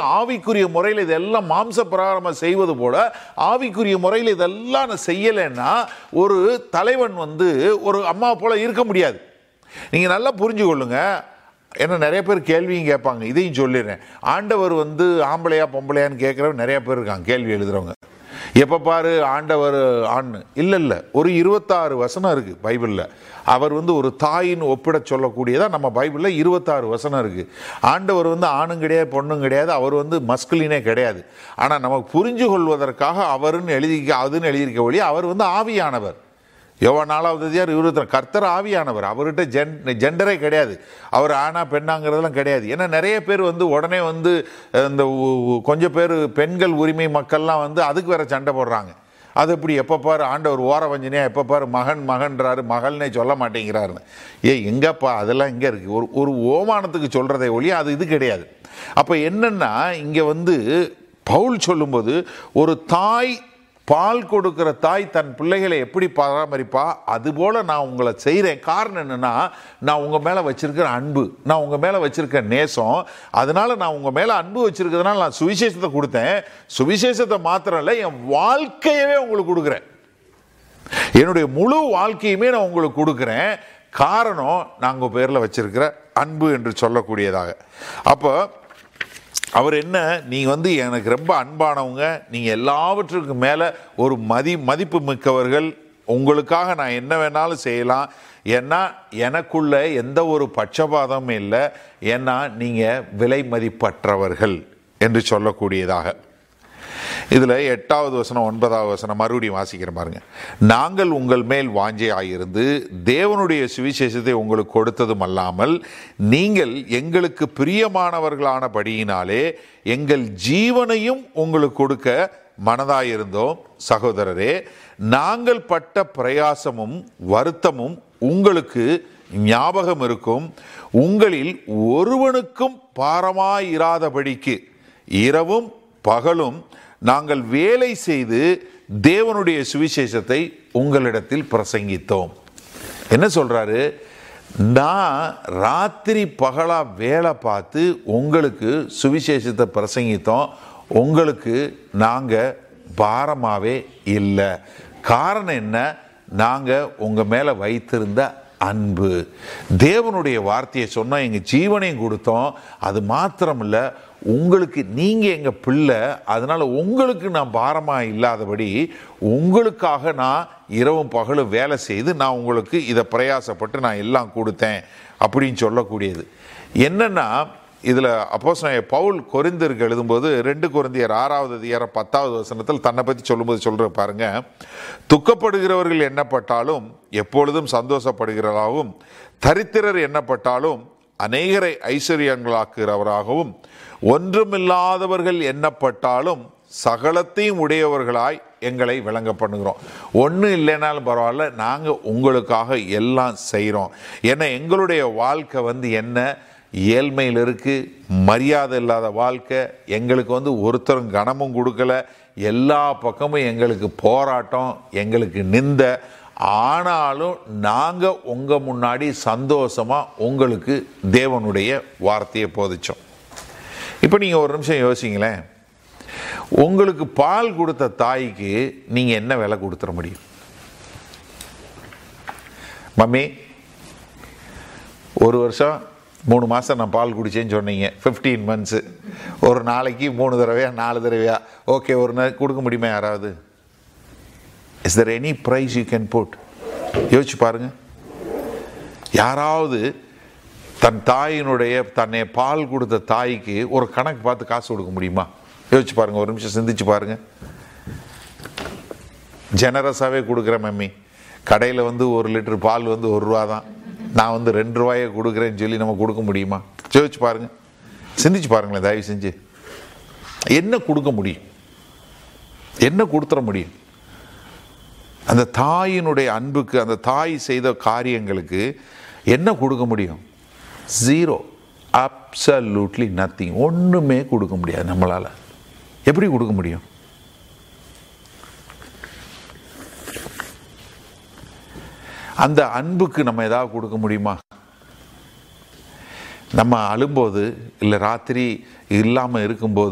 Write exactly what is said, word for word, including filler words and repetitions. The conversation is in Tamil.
ஆவிக்குரிய முறையில் இதெல்லாம் மாம்ச பிரகாரமாக செய்வது போல ஆவிக்குரிய முறையில் இதெல்லாம் நான் செய்யலைன்னா ஒரு தலைவன் வந்து ஒரு அம்மா போல இருக்க முடியாது. நீங்கள் நல்லா புரிஞ்சு கொள்ளுங்க. ஏன்னா நிறைய பேர் கேள்வியும் கேட்பாங்க, இதையும் சொல்லிடுறேன். ஆண்டவர் வந்து ஆம்பளையா பொம்பளையான்னு கேட்குறவங்க நிறைய பேர் இருக்காங்க, கேள்வி எழுதுறவங்க. எப்போ பாரு ஆண்டவர் ஆண் இல்லை இல்லை ஒரு இருபத்தாறு வசனம் இருக்குது பைபிளில். அவர் வந்து ஒரு தாயின் ஒப்பிட சொல்லக்கூடியதான் நம்ம பைபிளில் இருபத்தாறு வசனம் இருக்குது. ஆண்டவர் வந்து ஆணும் கிடையாது பொண்ணும் கிடையாது, அவர் வந்து மஸ்குலினே கிடையாது. ஆனால் நமக்கு புரிஞ்சு கொள்வதற்காக அவருன்னு எழுதி அதுன்னு எழுதியிருக்க வழி அவர் வந்து ஆவியானவர். யோவான் நாலாவது அதிகாரம் இருபத்தி கர்த்தர் ஆவியானவர், அவர்கிட்ட ஜென் ஜெண்டரே கிடையாது, அவர் ஆனா பெண்ணாங்கிறதெல்லாம் கிடையாது. ஏன்னா நிறைய பேர் வந்து உடனே வந்து இந்த கொஞ்சம் பேர் பெண்கள் உரிமை மக்கள்லாம் வந்து அதுக்கு வேற சண்டை போடுறாங்க. அது எப்படி எப்போ பாரு ஆண்டவர் ஓர வஞ்சனையா எப்போ பாரு மகன் மகன்றாரு மகள்னே சொல்ல மாட்டேங்கிறாருன்னு. ஏ எங்கப்பா அதெல்லாம் எங்கே இருக்குது? ஒரு ஒரு ஓமானத்துக்கு சொல்கிறதை ஒழிய அது இது கிடையாது. அப்போ என்னன்னா இங்கே வந்து பவுல் சொல்லும்போது ஒரு தாய் பால் கொடுக்கிற தாய் தன் பிள்ளைகளை எப்படி பராமரிப்பா அதுபோல் நான் உங்களை செய்கிறேன். காரணம் என்னென்னா நான் உங்கள் மேலே வச்சுருக்கிற அன்பு, நான் உங்கள் மேலே வச்சுருக்க நேசம். அதனால் நான் உங்கள் மேலே அன்பு வச்சுருக்கிறதுனால நான் சுவிசேஷத்தை கொடுத்தேன். சுவிசேஷத்தை மாத்திரம் இல்லை, என் வாழ்க்கையவே உங்களுக்கு கொடுக்குறேன். என்னுடைய முழு வாழ்க்கையுமே நான் உங்களுக்கு கொடுக்குறேன். காரணம் நான் உங்கள் பேரில் வச்சுருக்கிற அன்பு என்று சொல்லக்கூடியதாக. அப்போ அவர் என்ன, நீங்கள் வந்து எனக்கு ரொம்ப அன்பானவங்க, நீங்கள் எல்லாவற்றுக்கும் மேலே ஒரு மதி மதிப்பு மிக்கவர்கள், உங்களுக்காக நான் என்ன வேணாலும் செய்யலாம். ஏன்னா எனக்குள்ள எந்த ஒரு பட்சபாதமும் இல்லை. ஏன்னா நீங்கள் விலை மதிப்பற்றவர்கள் என்று சொல்லக்கூடியதாக. இதில் எட்டாவது வசனம் ஒன்பதாவது வசனம் மறுபடியும் வாசிக்கிற பாருங்க. நாங்கள் உங்கள் மேல் வாஞ்சையாயிருந்து தேவனுடைய சுவிசேஷத்தை உங்களுக்கு கொடுத்ததும் அல்லாமல் நீங்கள் எங்களுக்கு பிரியமானவர்களானபடியினாலே எங்கள் ஜீவனையும் உங்களுக்கு கொடுக்க மனதாயிருந்தோம். சகோதரரே, நாங்கள் பட்ட பிரயாசமும் வருத்தமும் உங்களுக்கு ஞாபகம் இருக்கும். உங்களில் ஒருவனுக்கும் பாரமாயிராதபடிக்கு இரவும் பகலும் நாங்கள் வேலை செய்து தேவனுடைய சுவிசேஷத்தை உங்களிடத்தில் பிரசங்கித்தோம். என்ன சொல்றாரு? நான் ராத்திரி பகலா வேலை பார்த்து உங்களுக்கு சுவிசேஷத்தை பிரசங்கித்தோம். உங்களுக்கு நாங்கள் பாரமாகவே இல்லை. காரணம் என்ன? நாங்கள் உங்கள் மேலே வைத்திருந்த அன்பு. தேவனுடைய வார்த்தையை சொன்னால் எங்கள் ஜீவனையும் கொடுத்தோம். அது மாத்திரம் இல்லை, உங்களுக்கு நீங்கள் எங்கள் பிள்ளை, அதனால் உங்களுக்கு நான் பாரமாக இல்லாதபடி உங்களுக்காக நான் இரவும் பகலும் வேலை செய்து நான் உங்களுக்கு இதை பிரயாசப்பட்டு நான் எல்லாம் கொடுத்தேன் அப்படின்னு சொல்லக்கூடியது. என்னென்னா இதில் அப்போஸ்தலனாகிய பவுல் கொரிந்தியருக்கு எழுதும்போது ரெண்டு கொரிந்தியர் ஆறாவது அதிகாரம் பத்தாவது வசனத்தில் தன்னை பற்றி சொல்லும்போது சொல்கிற பாருங்க. துக்கப்படுகிறவர்கள் எண்ணப்பட்டாலும் எப்பொழுதும் சந்தோஷப்படுகிறவராகவும், தரித்திரர் எண்ணப்பட்டாலும் அநேகரை ஐஸ்வர்யங்களாக்குகிறவராகவும், ஒன்றுமில்லாதவர்கள் எண்ணப்பட்டாலும் சகலத்தையும் உடையவர்களாய் எங்களை விளங்க பண்ணுகிறோம். ஒன்றும் இல்லைனாலும் பரவாயில்ல, நாங்கள் உங்களுக்காக எல்லாம் செய்கிறோம். ஏன்னா எங்களுடைய வாழ்க்கை வந்து என்ன, ஏழ்மையில் இருக்குது, மரியாதை இல்லாத வாழ்க்கை. எங்களுக்கு வந்து ஒருத்தரும் கனமும் கொடுக்கல, எல்லா பக்கமும் எங்களுக்கு போராட்டம், எங்களுக்கு நிந்த. ஆனாலும் நாங்கள் உங்கள் முன்னாடி சந்தோஷமாக உங்களுக்கு தேவனுடைய வார்த்தையை போதிச்சோம். இப்போ நீங்கள் ஒரு நிமிஷம் யோசிங்களேன். உங்களுக்கு பால் கொடுத்த தாய்க்கு நீங்கள் என்ன விலை கொடுத்துட முடியும்? மம்மி ஒரு வருஷம் மூணு மாதம் நான் பால் குடிச்சேன்னு சொன்னீங்க, ஃபிஃப்டீன் மந்த்ஸு, ஒரு நாளைக்கு மூணு தடவையா நாலு தடவையா ஓகே ஒரு நாள் கொடுக்க முடியுமா யாராவது? Is there any price you can put? யோசிச்சு பாருங்க. யாராவது தன் தாயினுடைய தன்னை பால் கொடுத்த தாய்க்கு ஒரு கணக்கு பார்த்து காசு கொடுக்க முடியுமா? யோசிச்சு பாருங்க, ஒரு நிமிஷம் சிந்திச்சு பாருங்க. ஜெனரஸாகவே கொடுக்குற மம்மி, கடையில் வந்து ஒரு லிட்டர் பால் வந்து ஒரு ரூபா தான், நான் வந்து ரெண்டு ரூபாயை கொடுக்குறேன்னு சொல்லி நம்ம கொடுக்க முடியுமா? யோசிச்சு பாருங்க, சிந்திச்சு பாருங்களேன் தயவு செஞ்சு. என்ன கொடுக்க முடியும்? என்ன கொடுத்துட முடியும்? அந்த தாயினுடைய அன்புக்கு, அந்த தாய் செய்த காரியங்களுக்கு என்ன கொடுக்க முடியும்? Zero, absolutely nothing. ஒன்றுமே கொடுக்க முடியாது நம்மளால். எப்படி கொடுக்க முடியும்? அந்த அன்புக்கு நம்ம ஏதாவது கொடுக்க முடியுமா? நம்ம அழும்போது இல்லை ராத்திரி இல்லாமல் இருக்கும்போது